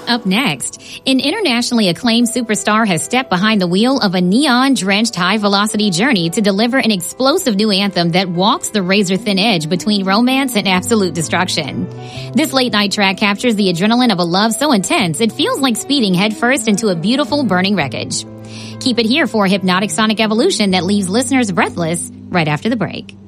Up next, an internationally acclaimed superstar has stepped behind the wheel of a neon-drenched high-velocity journey to deliver an explosive new anthem that walks the razor-thin edge between romance and absolute destruction. This late-night track captures the adrenaline of a love so intense it feels like speeding headfirst into a beautiful burning wreckage. Keep it here for a hypnotic sonic evolution that leaves listeners breathless right after the break.